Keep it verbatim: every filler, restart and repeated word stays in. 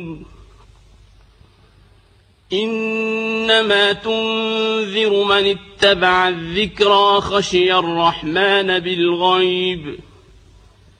إنما تنذر من اتبع الذكرى خشي الرحمن بالغيب